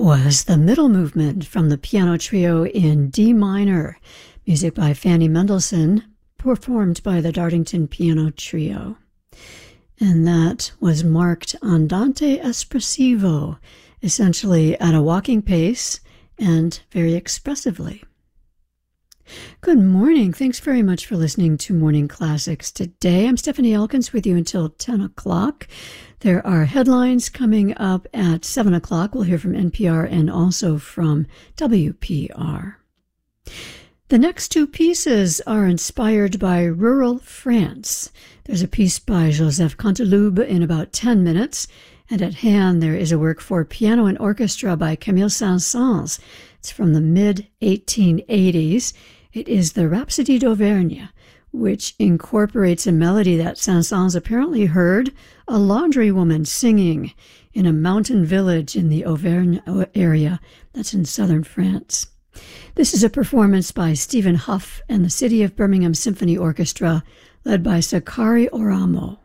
was the middle movement from the piano trio in D minor, music by Fanny Mendelssohn, performed by the Dartington Piano Trio. And that was marked andante espressivo, essentially at a walking pace and very expressively. Good morning. Thanks very much for listening to Morning Classics today. I'm Stephanie Elkins with you until 10 o'clock. There are headlines coming up at 7 o'clock. We'll hear from NPR and also from WPR. The next two pieces are inspired by rural France. There's a piece by Joseph Canteloube in about 10 minutes, and at hand there is a work for piano and orchestra by Camille Saint-Saëns. It's from the mid-1880s. It is the Rhapsodie d'Auvergne, which incorporates a melody that Saint-Saëns apparently heard a laundry woman singing in a mountain village in the Auvergne area that's in southern France. This is a performance by Stephen Huff and the City of Birmingham Symphony Orchestra, led by Sakari Oramo.